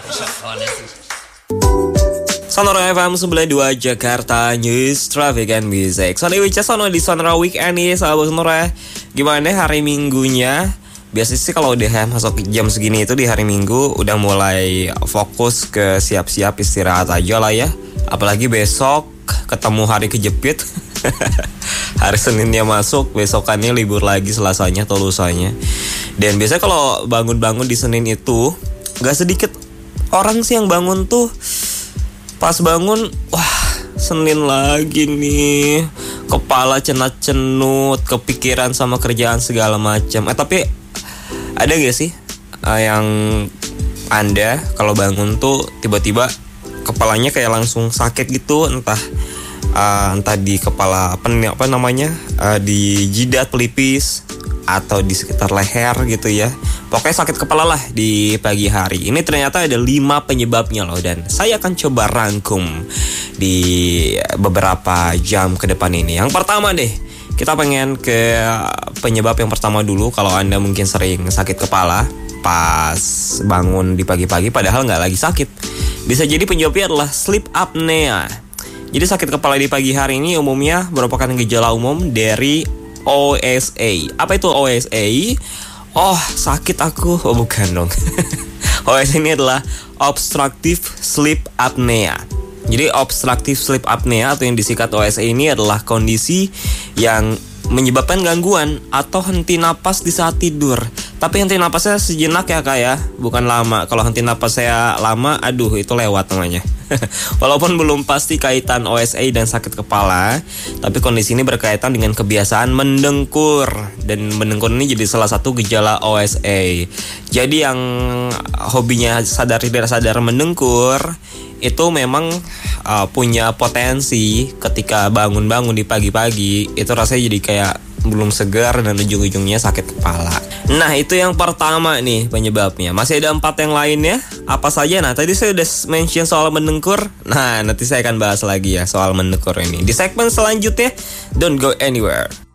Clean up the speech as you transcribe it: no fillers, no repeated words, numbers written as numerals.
Sonora FM 92 Jakarta News, Traffic and Music. Sonny Wicaksono di Sonora Weekend nih, sahabat Sonora. Gimana hari Minggunya? Biasanya sih kalau udah masuk jam segini itu di hari Minggu udah mulai fokus ke siap-siap istirahat aja lah ya. Apalagi besok ketemu hari kejepit. Hari Seninnya masuk, besokannya libur lagi, Selasanya atau lusanya. Dan biasanya kalau bangun-bangun di Senin itu gak sedikit orang sih yang bangun tuh pas bangun, wah Senin lagi nih, kepala cenut-cenut, kepikiran sama kerjaan segala macam. Tapi ada gak sih yang Anda kalau bangun tuh tiba-tiba kepalanya kayak langsung sakit gitu, entah di kepala di jidat pelipis atau di sekitar leher gitu ya. Pokoknya sakit kepala lah di pagi hari. Ini ternyata ada 5 penyebabnya loh, dan saya akan coba rangkum di beberapa jam ke depan ini. Yang pertama deh, kita pengen ke penyebab yang pertama dulu. Kalau Anda mungkin sering sakit kepala pas bangun di pagi-pagi padahal nggak lagi sakit, bisa jadi penyebabnya adalah sleep apnea. Jadi sakit kepala di pagi hari ini umumnya merupakan gejala umum dari OSA. Apa itu OSA? Oh, sakit aku. Oh, bukan dong. OSA ini adalah obstructive sleep apnea. Jadi obstructive sleep apnea atau yang disingkat OSA ini adalah kondisi yang menyebabkan gangguan atau henti napas di saat tidur. Tapi henti napasnya sejenak ya Kak ya, bukan lama. Kalau henti napas saya lama, aduh itu lewat namanya. Walaupun belum pasti kaitan OSA dan sakit kepala, tapi kondisi ini berkaitan dengan kebiasaan mendengkur. Dan mendengkur ini jadi salah satu gejala OSA. Jadi yang hobinya sadar tidak sadar mendengkur itu memang punya potensi ketika bangun-bangun di pagi-pagi itu rasanya jadi kayak belum segar dan ujung-ujungnya sakit kepala. Nah itu yang pertama nih penyebabnya. Masih ada 4 yang lainnya. Apa saja? Nah tadi saya udah mention soal mendengkur. Nah nanti saya akan bahas lagi ya soal mendengkur ini di segmen selanjutnya. Don't go anywhere.